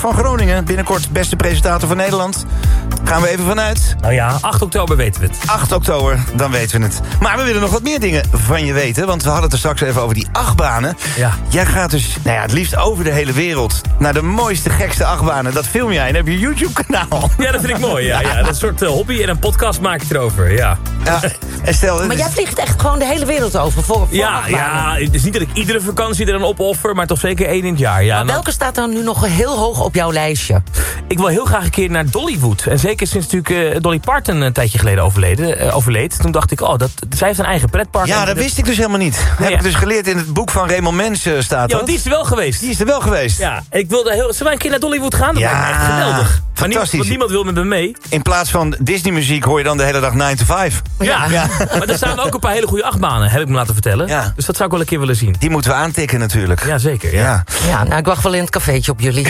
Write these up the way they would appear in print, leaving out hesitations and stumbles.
van Groningen. Binnenkort beste presentator van Nederland. Gaan we even vanuit. Nou ja, 8 oktober weten we het. 8 oktober, dan weten we het. Maar we willen nog wat meer dingen van je weten. Want we hadden het er straks even over die achtbanen. Ja. Jij gaat dus het liefst over de hele wereld naar de mooiste, gekste achtbanen. Dat film jij en heb je YouTube-kanaal. Ja, dat vind ik mooi. Ja. Dat is een soort hobby en een podcast maak ik erover. Ja. En stel, Maar jij vliegt echt gewoon de hele wereld over voor Ja, het is niet dat ik iedere vakantie er dan opoffer, maar toch zeker 1 in het jaar. Ja, maar welke staat dan nu nog heel hoog op jouw lijstje? Ik wil heel graag een keer naar Dollywood. En zeker sinds natuurlijk Dolly Parton een tijdje geleden overleed. Toen dacht ik, zij heeft een eigen pretpark. Ja, dat wist ik dus helemaal niet. Heb ik dus geleerd in het boek van Raymond Mens staat dat. Ja, die is er wel geweest. Die is er wel geweest. Ja, ik wilde zullen wij een keer naar Dollywood gaan? Dat lijkt me echt geweldig. Fantastisch. Want niemand wil met me mee. In plaats van Disney-muziek hoor je dan de hele dag 9 to 5. Ja. Maar er staan ook een paar hele goede achtbanen, heb ik me laten vertellen. Ja. Dus dat zou ik wel een keer willen zien. Die moeten we aantikken natuurlijk. Ja, zeker. Ja, nou, ik wacht wel in het cafeetje op jullie.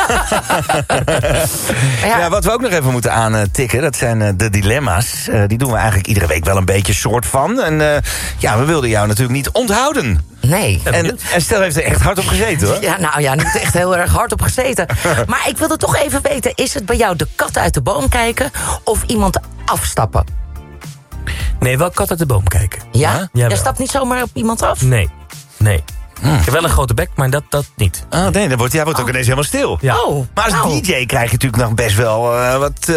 Ja, wat we ook nog even moeten aantikken, dat zijn de dilemma's. Die doen we eigenlijk iedere week wel een beetje soort van. En we wilden jou natuurlijk niet onthouden. Nee. En Stel heeft er echt hard op gezeten, hoor. Ja, niet echt heel erg hard op gezeten. Maar ik wilde toch even weten, is het bij jou de kat uit de boom kijken of iemand afstappen? Nee, wel kat uit de boom kijken. Ja? Jij stapt niet zomaar op iemand af? Nee. Ik heb wel een grote bek, maar dat niet. Oh nee, jij wordt ook ineens helemaal stil. Ja. Maar als DJ krijg je natuurlijk nog best wel wat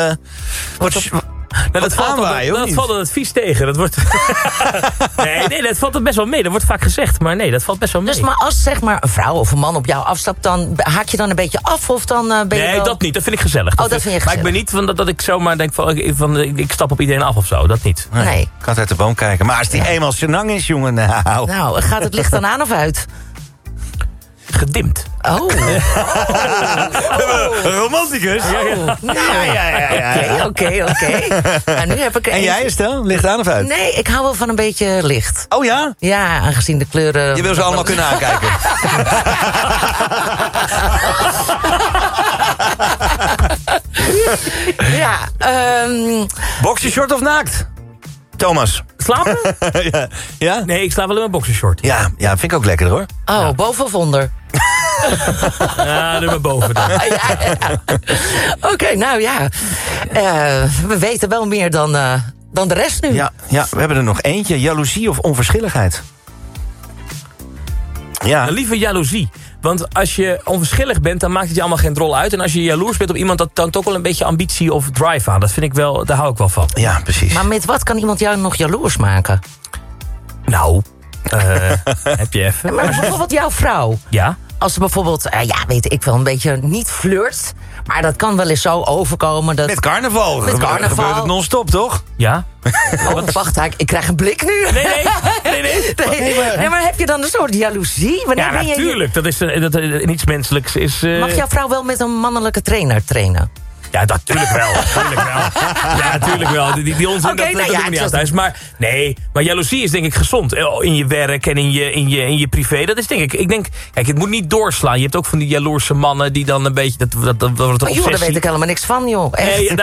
dat valt het vies tegen. Dat wordt... nee, dat valt er best wel mee. Dat wordt vaak gezegd, maar nee, dat valt best wel mee. Dus maar als zeg maar een vrouw of een man op jou afstapt, dan haak je dan een beetje af of dan ben je Nee, wel... dat niet. Dat vind ik gezellig. Dat vind je gezellig. Maar ik ben niet van dat ik zomaar denk van ik stap op iedereen af of zo. Dat niet. Nee. Kat uit de boom kijken. Maar als die eenmaal senang is, jongen, nou... Nou, gaat het licht dan aan of uit? Gedimd. Romanticus. Oké. En nu heb ik En jij, Stel? Licht aan of uit? Nee, ik hou wel van een beetje licht. Oh ja? Ja, aangezien de kleuren... Je wil ze allemaal kunnen aankijken. Boxershort of naakt? Thomas. Slapen? Ja? Nee, ik slaap wel in mijn boxershort. Ja, vind ik ook lekker, hoor. Boven of onder? Ja, doe maar boven dan. Oké, nou ja. We weten wel meer dan de rest nu. Ja, we hebben er nog eentje. Jaloezie of onverschilligheid? Ja. Liever jaloezie. Want als je onverschillig bent, dan maakt het je allemaal geen drol uit. En als je jaloers bent op iemand, dat toont ook wel een beetje ambitie of drive aan. Dat vind ik wel, daar hou ik wel van. Ja, precies. Maar met wat kan iemand jou nog jaloers maken? Nou, heb je even. Maar bijvoorbeeld jouw vrouw. Ja? Als ze bijvoorbeeld, weet ik wel, een beetje niet flirt. Maar dat kan wel eens zo overkomen. Dat... Met carnaval. Met carnaval. Gebeurt het non-stop, toch? Ja? Wacht, ik krijg een blik nu. Nee, maar heb je dan een soort jaloezie? Ja, natuurlijk. Dat is niets menselijks. Mag jouw vrouw wel met een mannelijke trainer trainen? Ja, natuurlijk wel. Ja, natuurlijk wel. Die onzin, dat doen we niet aan thuis. Maar jaloezie is denk ik gezond. In je werk en in je privé. Dat is denk ik denk, kijk, het moet niet doorslaan. Je hebt ook van die jaloerse mannen die dan een beetje... Dat wordt een obsessie. Daar weet ik helemaal niks van, joh. Echt.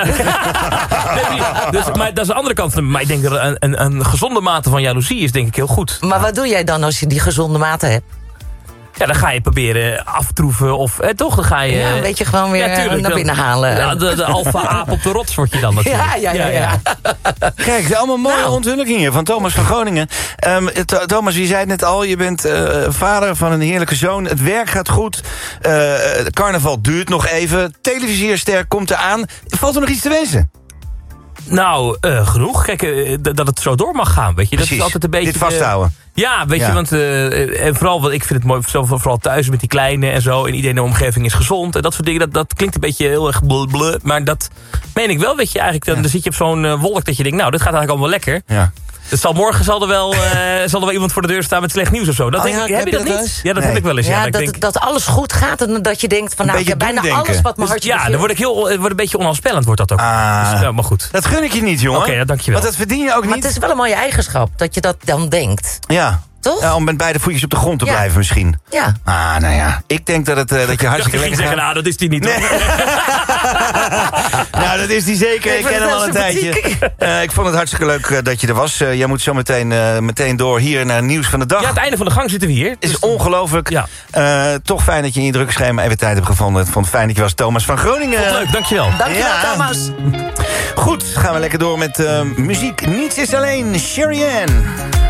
Maar dat is de andere kant van. Maar ik denk dat een gezonde mate van jaloezie is denk ik heel goed. Maar wat doe jij dan als je die gezonde mate hebt? Ja, dan ga je proberen aftroeven of toch? Dan ga je... Ja, een beetje gewoon weer naar binnen halen. Ja, de alfa-aap op de rots word je dan natuurlijk. Ja. Kijk, allemaal mooie onthullingen van Thomas van Groningen. Thomas, je zei het net al, je bent vader van een heerlijke zoon. Het werk gaat goed. Carnaval duurt nog even. Televisierster komt eraan. Valt er nog iets te wensen? Nou, genoeg. Kijk, dat het zo door mag gaan, weet je. Precies. Dat is altijd een beetje... Dit vasthouden. Ja, weet je, want en vooral wat ik vind het mooi, vooral thuis met die kleine en zo. En iedereen in de omgeving is gezond. En dat soort dingen, dat klinkt een beetje heel erg bleh. Maar dat meen ik wel, weet je. Eigenlijk, dan zit je op zo'n wolk dat je denkt, nou, dit gaat eigenlijk allemaal lekker. Ja. Dus morgen zal er wel iemand voor de deur staan met slecht nieuws of zo. Heb je dat niet? Ja, dat heb ik wel eens. Ja, dat alles goed gaat en dat je denkt van, nou, ik heb bijna alles wat mijn hartje begeert. Dan word ik een beetje onafspellend wordt dat ook. Dus, maar goed. Dat gun ik je niet, jongen. Oké, dankjewel. Want dat verdien je ook niet. Maar het is wel een mooie eigenschap, dat je dat dan denkt. Ja. Toch? Ja, om met beide voetjes op de grond te blijven misschien. Ja. Nou ja, ik denk dat je hartstikke lekker zeggen, nou, dat is die niet. Nee. Nou, dat is die zeker. Ik ken hem al een tijdje. Ik vond het hartstikke leuk dat je er was. Jij moet zo meteen door hier naar het nieuws van de dag. Ja, het einde van de gang zitten we hier. Is ongelooflijk. Ja. Toch fijn dat je in je drukke schema even tijd hebt gevonden. Ik vond het fijn dat je was, Thomas van Groningen. Vond leuk, dankjewel. Dankjewel, Thomas. Goed, gaan we lekker door met muziek. Niets is alleen, Sherry Ann.